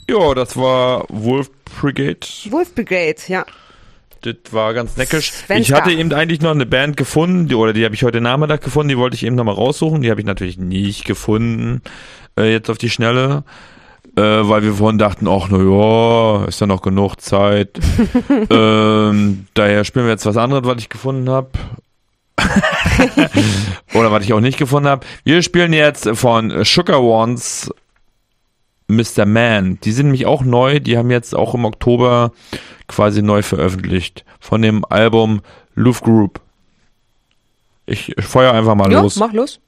Ja, das war Wolf Brigade. Wolf Brigade, ja. Das war ganz neckisch. Svenska. Ich hatte eben eigentlich noch eine Band gefunden, die habe ich heute Nachmittag gefunden, die wollte ich eben nochmal raussuchen. Die habe ich natürlich nicht gefunden, jetzt auf die Schnelle, weil wir vorhin dachten, ach na ja, ist ja noch genug Zeit. Daher spielen wir jetzt was anderes, was ich gefunden habe. Oder was ich auch nicht gefunden habe. Wir spielen jetzt von Sugar Ones Mr. Man. Die sind nämlich auch neu, die haben jetzt auch im Oktober quasi neu veröffentlicht. Von dem Album Love Group. Ich feuer einfach mal los. Mach los.